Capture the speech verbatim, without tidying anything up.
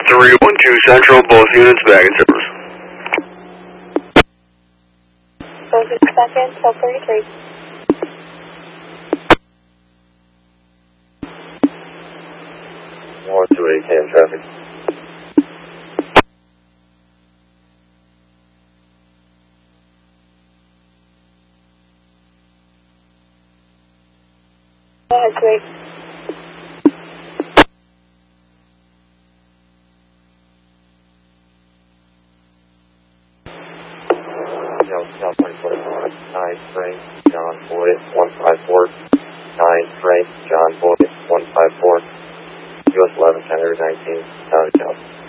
three one two Central, both units back in service. Both units back in, twelve thirty-three. one two eight K M traffic. Go ahead, two eight. South twenty-four, nine Frank, John Boyd, one five four, nine Frank, John Boyd, one five four, U S eleven, Senator nineteen, South South.